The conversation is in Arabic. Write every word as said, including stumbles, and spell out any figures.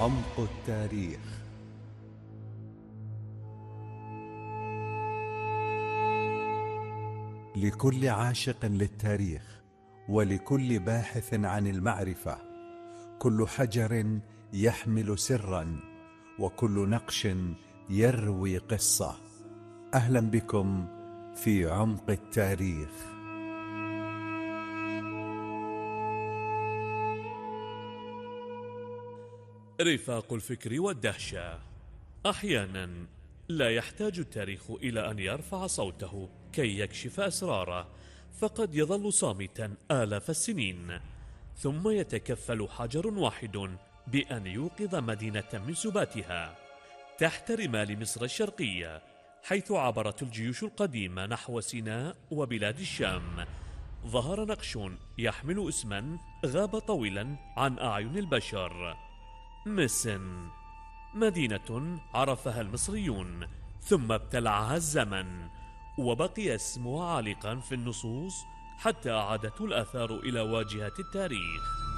عمق التاريخ. لكل عاشق للتاريخ ولكل باحث عن المعرفة، كل حجر يحمل سرا وكل نقش يروي قصة. أهلا بكم في عمق التاريخ. رفاق الفكر والدهشة. أحيانا لا يحتاج التاريخ إلى أن يرفع صوته كي يكشف أسراره، فقد يظل صامتا آلاف السنين، ثم يتكفل حجر واحد بأن يوقظ مدينة من سباتها. تحت رمال مصر الشرقية، حيث عبرت الجيوش القديمة نحو سيناء وبلاد الشام، ظهر نقش يحمل اسما غاب طويلا عن أعين البشر: مسن، مدينة عرفها المصريون ثم ابتلعها الزمن، وبقي اسمها عالقا في النصوص حتى أعادته الآثار إلى واجهة التاريخ.